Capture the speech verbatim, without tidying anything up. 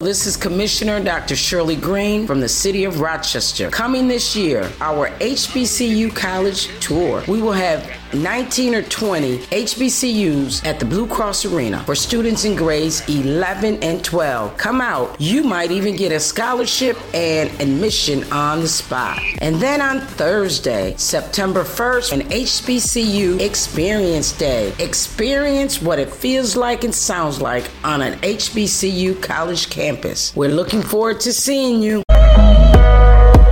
This is Commissioner Doctor Shirley Green from the City of Rochester. Coming this year, our H B C U College Tour. We will have nineteen or twenty H B C Us at the Blue Cross Arena for students in grades eleven and twelve. Come out. You might even get a scholarship and admission on the spot. And then on Thursday, September first, an H B C U Experience Day. Experience what it feels like and sounds like on an H B C U college campus. We're looking forward to seeing you.